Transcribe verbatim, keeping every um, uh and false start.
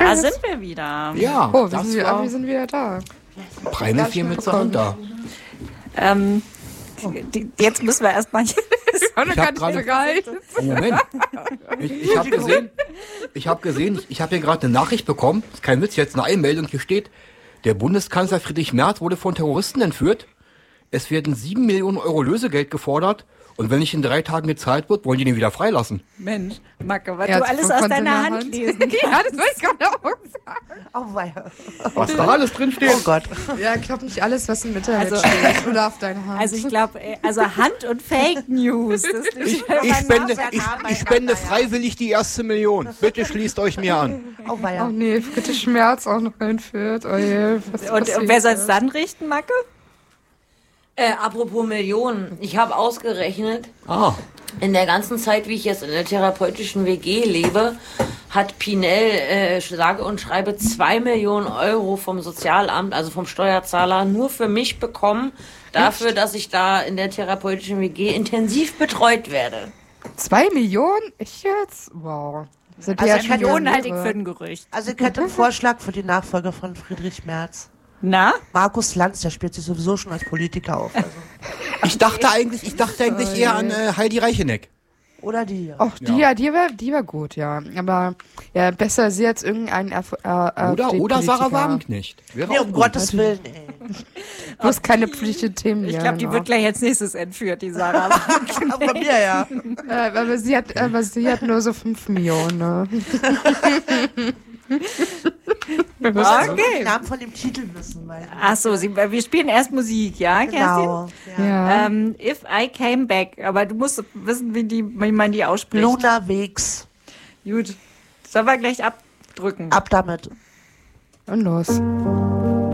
Da sind wir wieder. Ja, Oh, wir das sind, war wir sind wieder da. Preine vier mit Sahanda. Ähm, die, jetzt müssen wir erstmal. Ich habe Ich hab gar nicht gerade- bereit. Oh, Moment. Ich, ich habe gesehen, ich habe gesehen, ich, ich habe hier gerade eine Nachricht bekommen. Ist kein Witz, jetzt eine Einmeldung. Hier steht, der Bundeskanzler Friedrich Merz wurde von Terroristen entführt. Es werden sieben Millionen Euro Lösegeld gefordert. Und wenn nicht in drei Tagen gezahlt wird, wollen die den wieder freilassen. Mensch, Macke, was Ja, du alles von- aus von deiner seiner Hand, Hand. lesen Ja, das wollte ich gerade auch sagen. Oh, weia. Was da alles drin steht. Oh Gott. Ja, ich glaube nicht alles, was im Internet Also- steht. Oder auf deine Hand. Also ich glaube, also Hand und Fake News. Das ist Ich, ich, spende, ich, ich spende freiwillig die erste Million. Bitte schließt euch mir an. Oh, weia. Oh nee, Friedrich Schmerz auch noch entführt. Oh je, was und, und passiert wer soll es da? dann richten, Macke? Äh, apropos Millionen. Ich habe ausgerechnet, Ah, in der ganzen Zeit, wie ich jetzt in der therapeutischen W G lebe, hat Pinel, äh, sage und schreibe, zwei Millionen Euro vom Sozialamt, also vom Steuerzahler, nur für mich bekommen, dafür, dass ich da in der therapeutischen W G intensiv betreut werde. Zwei Millionen? Ich jetzt? Wow. Sind Also ja ich schon hätte Millionen halte ich Millionäre. für ein Gerücht. Also ich hätte einen Vorschlag für die Nachfolger von Friedrich Merz. Na? Markus Lanz, der spielt sich sowieso schon als Politiker auf. Also. ich dachte eigentlich, ich dachte eigentlich eher an äh, Heidi Reicheneck. Oder die. Ja. Ach, die, ja, die war, die war gut, ja. Aber ja, besser sie als irgendein Erf äh, Oder, oder Sarah Wagenknecht. Wäre Nee, auch um gut. Gottes Willen, ey. Bloß keine politischen Themen Ich hier. glaube, die noch. wird gleich als nächstes entführt, die Sarah. Von mir, ja. Äh, aber, sie hat, aber sie hat nur so fünf Millionen, ne? Den Okay. Namen von dem Titel wissen, weil. Ach so, sie, wir spielen erst Musik, ja, Kerstin? Genau. Ja. Ja. Ähm, If I Came Back. Aber du musst wissen, wie, die, wie man die ausspricht. Luna Wegs. Gut. Sollen wir gleich abdrücken? Ab damit. Und los.